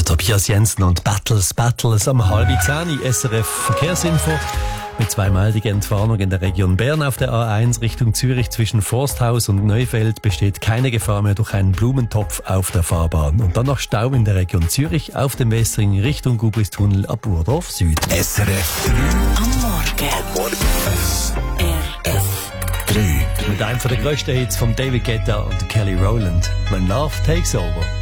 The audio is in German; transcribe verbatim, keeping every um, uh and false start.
der Tobias Jensen und Battles, Battles am halb zehn, S R F Verkehrsinfo. Mit zweimaldiger Entwarnung in der Region Bern auf der A eins Richtung Zürich zwischen Forsthaus und Neufeld besteht keine Gefahr mehr durch einen Blumentopf auf der Fahrbahn. Und dann noch Stau in der Region Zürich auf dem Westring Richtung Gubristunnel ab Urdorf Süd. S R F drei am Morgen. Am Morgen. S R F drei. Mit einem von den grössten Hits von David Guetta und Kelly Rowland. When Love Takes Over.